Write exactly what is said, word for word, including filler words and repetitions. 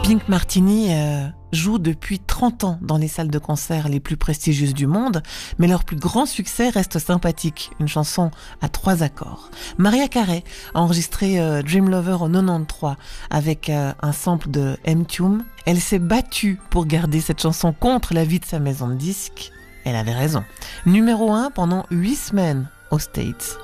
Pink Martini euh, joue depuis trente ans dans les salles de concert les plus prestigieuses du monde, mais leur plus grand succès reste Sympathique, une chanson à trois accords. Mariah Carey a enregistré euh, Dream Lover en quatre-vingt-treize avec euh, un sample de M-Tune. Elle s'est battue pour garder cette chanson contre l'avis de sa maison de disques. Elle avait raison. Numéro un pendant huit semaines aux States.